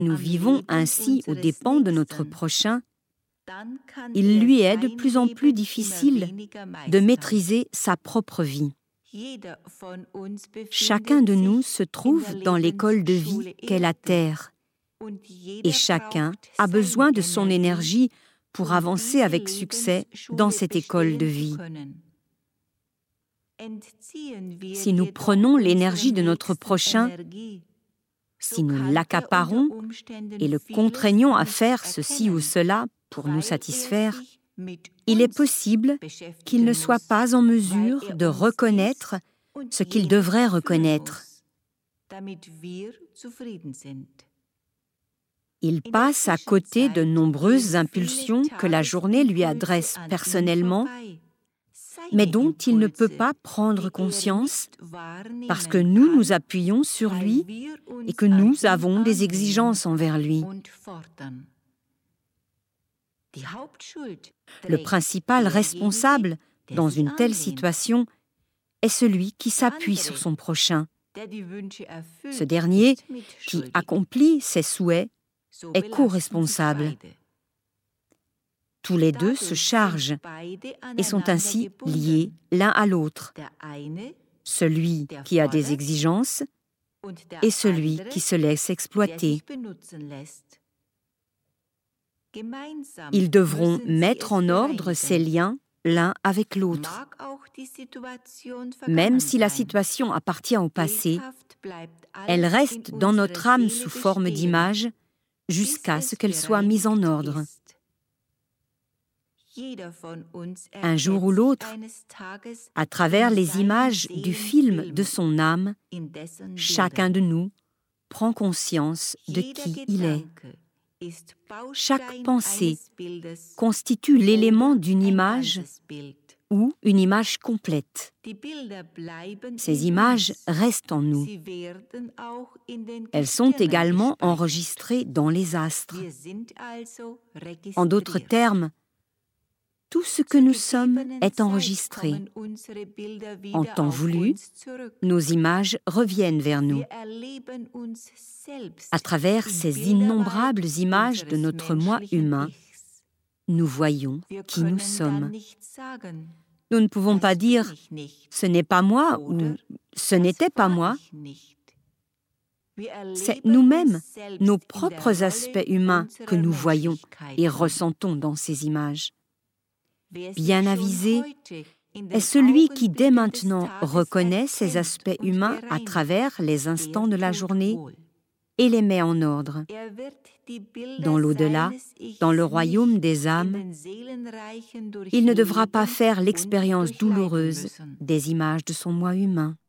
nous vivons ainsi aux dépens de notre prochain, il lui est de plus en plus difficile de maîtriser sa propre vie. Chacun de nous se trouve dans l'école de vie qu'est la Terre, et chacun a besoin de son énergie pour avancer avec succès dans cette école de vie. Si nous prenons l'énergie de notre prochain, si nous l'accaparons et le contraignons à faire ceci ou cela pour nous satisfaire, il est possible qu'il ne soit pas en mesure de reconnaître ce qu'il devrait reconnaître. Il passe à côté de nombreuses impulsions que la journée lui adresse personnellement, mais dont il ne peut pas prendre conscience parce que nous nous appuyons sur lui et que nous avons des exigences envers lui. Le principal responsable dans une telle situation est celui qui s'appuie sur son prochain. Ce dernier, qui accomplit ses souhaits, est co-responsable. Tous les deux se chargent et sont ainsi liés l'un à l'autre, celui qui a des exigences et celui qui se laisse exploiter. Ils devront mettre en ordre ces liens l'un avec l'autre. Même si la situation appartient au passé, elle reste dans notre âme sous forme d'image jusqu'à ce qu'elle soit mise en ordre. Un jour ou l'autre, à travers les images du film de son âme, chacun de nous prend conscience de qui il est. Chaque pensée constitue l'élément d'une image ou une image complète. Ces images restent en nous. Elles sont également enregistrées dans les astres. En d'autres termes, tout ce que nous sommes est enregistré. En temps voulu, nos images reviennent vers nous. À travers ces innombrables images de notre moi humain, nous voyons qui nous sommes. Nous ne pouvons pas dire « ce n'est pas moi » ou « ce n'était pas moi ». C'est nous-mêmes, nos propres aspects humains que nous voyons et ressentons dans ces images. Bien avisé est celui qui dès maintenant reconnaît ces aspects humains à travers les instants de la journée et les met en ordre. Dans l'au-delà, dans le royaume des âmes, il ne devra pas faire l'expérience douloureuse des images de son moi humain.